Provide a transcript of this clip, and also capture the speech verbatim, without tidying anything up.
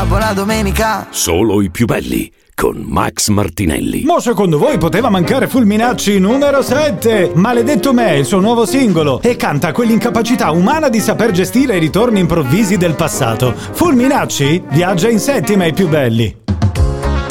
sabato, la domenica. Solo i più belli con Max Martinelli. Ma secondo voi poteva mancare Fulminacci numero sette? Maledetto me, il suo nuovo singolo, e canta quell'incapacità umana di saper gestire i ritorni improvvisi del passato. Fulminacci viaggia in settima ai più belli.